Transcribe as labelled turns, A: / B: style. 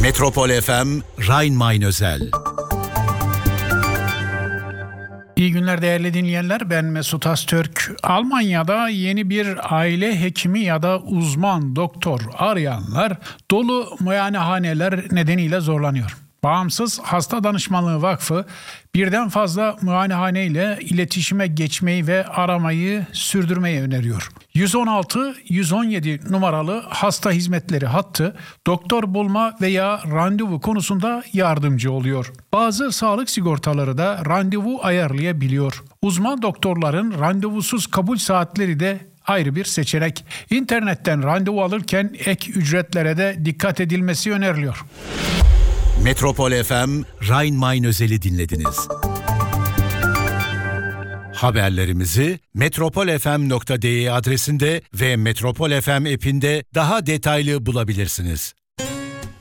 A: Metropol FM Rhein-Main özel.
B: İyi günler değerli dinleyenler, ben Mesut Aztürk. Almanya'da yeni bir aile hekimi ya da uzman doktor arayanlar dolu muayenehaneler nedeniyle zorlanıyor. Bağımsız Hasta Danışmanlığı Vakfı birden fazla muayenehane ile iletişime geçmeyi ve aramayı sürdürmeyi öneriyor. 116-117 numaralı hasta hizmetleri hattı doktor bulma veya randevu konusunda yardımcı oluyor. Bazı sağlık sigortaları da randevu ayarlayabiliyor. Uzman doktorların randevusuz kabul saatleri de ayrı bir seçenek. İnternetten randevu alırken ek ücretlere de dikkat edilmesi öneriliyor.
A: Metropol FM Rhein-Main özeli dinlediniz. Haberlerimizi metropolfm.de adresinde ve Metropol FM app'inde daha detaylı bulabilirsiniz.